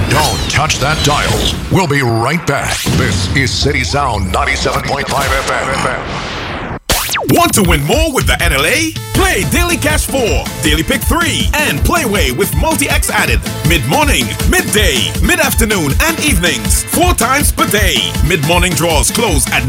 Don't touch that dial. We'll be right back. This is City Sound 97.5 FM. Want to win more with the NLA? Play Daily Cash 4, Daily Pick 3, and Playway with Multi-X added. Mid-morning, midday, mid-afternoon, and evenings. 4 times per day. Mid-morning draws close at